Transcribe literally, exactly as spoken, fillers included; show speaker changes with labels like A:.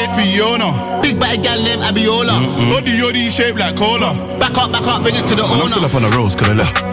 A: say Fiona.
B: Big bad gal named Abiola.
A: Body yoddy shaped like cola.
B: Back up, back up, bring it to the
C: I'm
B: owner.
C: still up on the roads, cause I left.